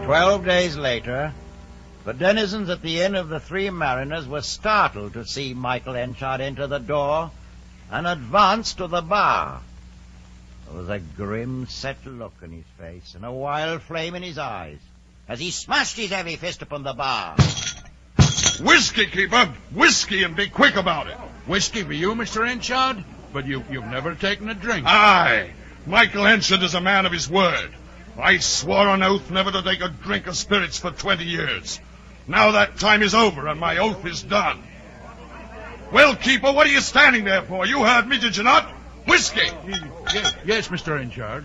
12 days later, the denizens at the Inn of the Three Mariners were startled to see Michael Henchard enter the door and advance to the bar. There was a grim, set look in his face and a wild flame in his eyes as he smashed his heavy fist upon the bar. Whiskey, keeper! Whiskey, and be quick about it! Whiskey for you, Mr. Henchard? But you've never taken a drink. Aye! Michael Henchard is a man of his word. I swore on oath never to take a drink of spirits for 20 years. Now that time is over, and my oath is done. Well, keeper, what are you standing there for? You heard me, did you not? Whiskey! Yes, Mr. Henchard.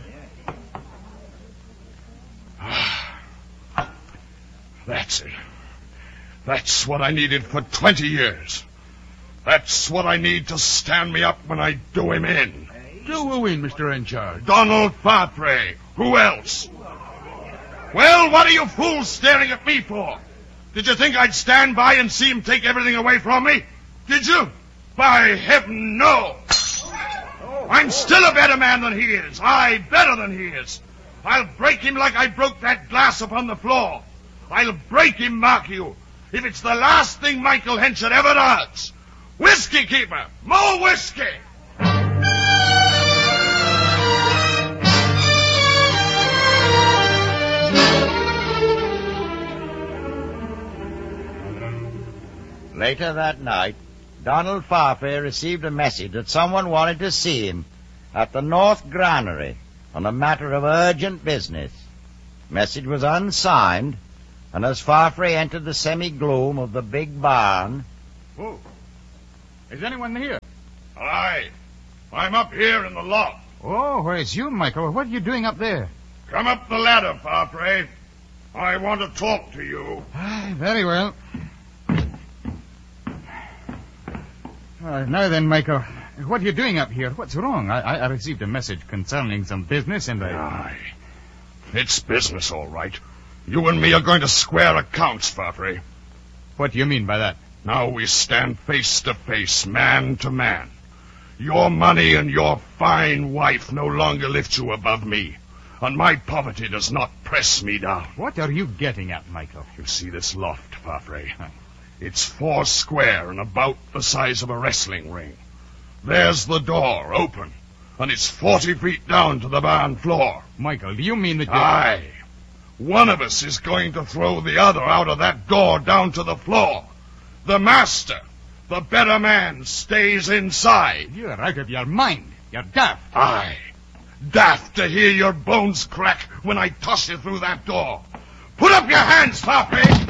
That's it. That's what I needed for 20 years. That's what I need to stand me up when I do him in. Do who in, Mr. Henchard? Donald Farfrae. Who else? Well, what are you fools staring at me for? Did you think I'd stand by and see him take everything away from me? Did you? By heaven, no! I'm still a better man than he is. Aye, better than he is. I'll break him like I broke that glass upon the floor. I'll break him, mark you, if it's the last thing Michael Henchard ever does. Whiskey, keeper! More whiskey! Later that night, Donald Farfrae received a message that someone wanted to see him at the North Granary on a matter of urgent business. The message was unsigned, and as Farfrae entered the semi-gloom of the big barn... Oh, is anyone here? Aye, I'm up here in the loft. Oh, why, it's you, Michael. What are you doing up there? Come up the ladder, Farfrae. I want to talk to you. Aye, very well. Now then, Michael, what are you doing up here? What's wrong? I received a message concerning some business and Aye, it's business, all right. You and me are going to square accounts, Farfrae. What do you mean by that? Now we stand face to face, man to man. Your money and your fine wife no longer lift you above me, and my poverty does not press me down. What are you getting at, Michael? You see this loft, Farfrae? It's 4 square and about the size of a wrestling ring. There's the door, open, and it's 40 feet down to the barn floor. Michael, do you mean that... Aye. One of us is going to throw the other out of that door down to the floor. The master, the better man, stays inside. You're out of your mind. You're daft. Aye. Daft to hear your bones crack when I toss you through that door. Put up your hands, Farfrae!